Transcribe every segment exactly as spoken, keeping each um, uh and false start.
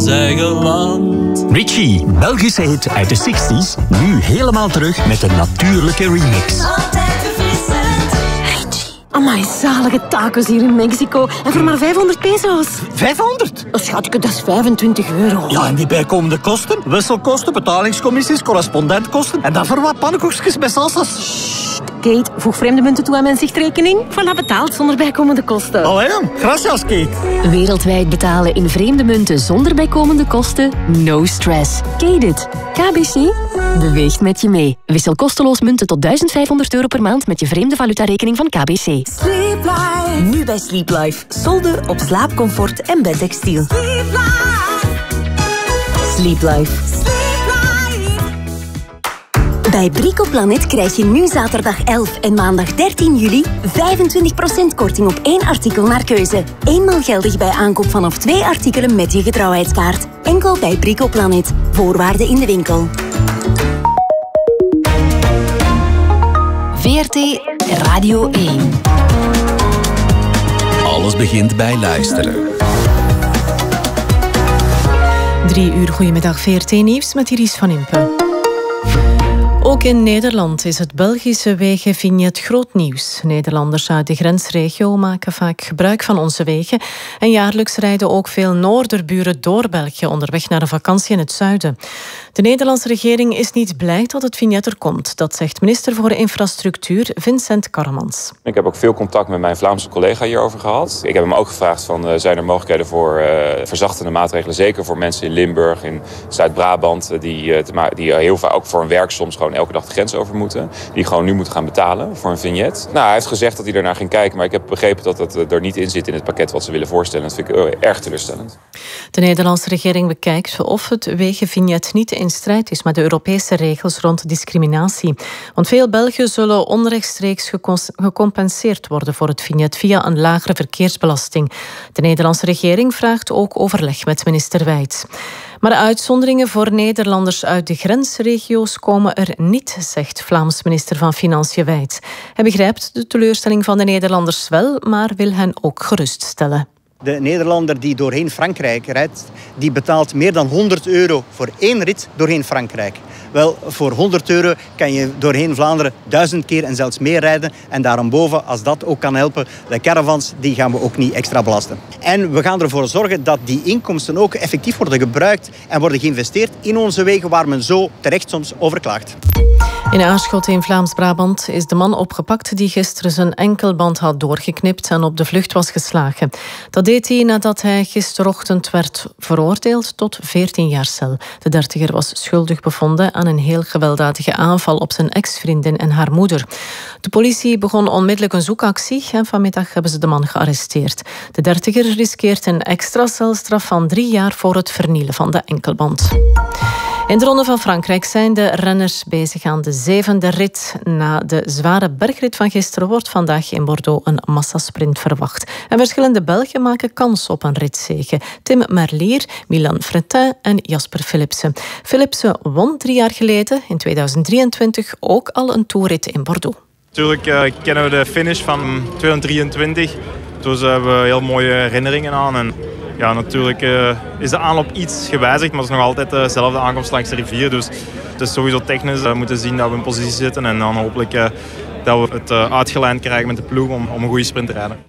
ons eigen land. Richie, Belgische hit uit de zestig's, nu helemaal terug met een natuurlijke remix. Altijd verfrissend. Richie, amai, zalige tacos hier in Mexico. En voor maar vijfhonderd peso's. vijfhonderd? Oh, schatje, dat is vijfentwintig euro. Ja, en die bijkomende kosten? Wisselkosten, betalingscommissies, correspondentkosten. En dan voor wat pannenkoekjes met salsa's. Kate, voeg vreemde munten toe aan mijn zichtrekening. Voilà, betaald zonder bijkomende kosten. Allee, gracias, Kate. Wereldwijd betalen in vreemde munten zonder bijkomende kosten? No stress. Kate it. K B C beweegt met je mee. Wissel kosteloos munten tot duizend vijfhonderd euro per maand met je vreemde valutarekening van K B C. Sleep Life. Nu bij Sleep Life. Solder op slaapcomfort en bedtextiel. Sleep Life. Sleep Life. Bij Bricoplanet krijg je nu zaterdag elf en maandag dertien juli vijfentwintig procent korting op één artikel naar keuze. Eenmaal geldig bij aankoop vanaf twee artikelen met je getrouwheidskaart. Enkel bij Bricoplanet. Voorwaarden in de winkel. V R T Radio één. Alles begint bij luisteren. Drie uur goedemiddag, V R T-nieuws met Iris van Impe. Ook in Nederland is het Belgische wegenvignet groot nieuws. Nederlanders uit de grensregio maken vaak gebruik van onze wegen. En jaarlijks rijden ook veel Noorderburen door België onderweg naar een vakantie in het zuiden. De Nederlandse regering is niet blij dat het vignet er komt. Dat zegt minister voor Infrastructuur Vincent Karremans. Ik heb ook veel contact met mijn Vlaamse collega hierover gehad. Ik heb hem ook gevraagd van, uh, zijn er mogelijkheden voor uh, verzachtende maatregelen. Zeker voor mensen in Limburg, in Zuid-Brabant. Uh, die, uh, te ma- die uh, heel vaak ook voor hun werk soms gewoon elke dag de grens over moeten. Die gewoon nu moeten gaan betalen voor een vignet. Nou, hij heeft gezegd dat hij ernaar ging kijken. Maar ik heb begrepen dat het er niet in zit in het pakket wat ze willen voorstellen. Dat vind ik uh, erg teleurstellend. De Nederlandse regering bekijkt of het wegenvignet niet in strijd is met de Europese regels rond discriminatie. Want veel Belgen zullen onrechtstreeks gecompenseerd worden voor het vignet via een lagere verkeersbelasting. De Nederlandse regering vraagt ook overleg met minister Wijts. Maar de uitzonderingen voor Nederlanders uit de grensregio's komen er niet, zegt Vlaams minister van Financiën Wijts. Hij begrijpt de teleurstelling van de Nederlanders wel, maar wil hen ook geruststellen. De Nederlander die doorheen Frankrijk rijdt, die betaalt meer dan honderd euro voor één rit doorheen Frankrijk. Wel, voor honderd euro kan je doorheen Vlaanderen duizend keer en zelfs meer rijden. En daarboven, als dat ook kan helpen, de caravans, die gaan we ook niet extra belasten. En we gaan ervoor zorgen dat die inkomsten ook effectief worden gebruikt en worden geïnvesteerd in onze wegen waar men zo terecht soms over klaagt. In Aarschot in Vlaams-Brabant is de man opgepakt die gisteren zijn enkelband had doorgeknipt en op de vlucht was geslagen. Dat deed hij nadat hij gisterochtend werd veroordeeld tot veertien jaar cel. De dertiger was schuldig bevonden aan een heel gewelddadige aanval op zijn ex-vriendin en haar moeder. De politie begon onmiddellijk een zoekactie en vanmiddag hebben ze de man gearresteerd. De dertiger riskeert een extra celstraf van drie jaar voor het vernielen van de enkelband. In de Ronde van Frankrijk zijn de renners bezig aan de zevende rit. Na de zware bergrit van gisteren wordt vandaag in Bordeaux een massasprint verwacht. En verschillende Belgen maken kans op een ritzege. Tim Merlier, Milan Fretin en Jasper Philipsen. Philipsen won drie jaar geleden, in tweeduizend drieëntwintig, ook al een toerrit in Bordeaux. Natuurlijk uh, kennen we de finish van tweeduizend drieëntwintig. Dus uh, hebben we heel mooie herinneringen aan. En ja, natuurlijk uh, is de aanloop iets gewijzigd, maar het is nog altijd dezelfde aankomst langs de rivier. Dus het is sowieso technisch. We moeten zien dat we in positie zitten en dan hopelijk uh, dat we het uh, uitgelijnd krijgen met de ploeg om, om een goede sprint te rijden.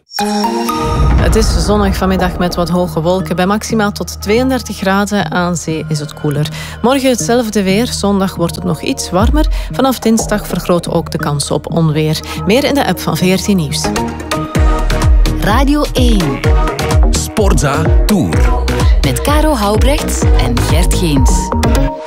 Het is zonnig vanmiddag met wat hoge wolken. Bij maximaal tot tweeëndertig graden. Aan zee is het koeler. Morgen hetzelfde weer. Zondag wordt het nog iets warmer. Vanaf dinsdag vergroot ook de kans op onweer. Meer in de app van V R T Nieuws. Radio één. Sportza Tour. Met Caro Houbrechts en Gert Geens.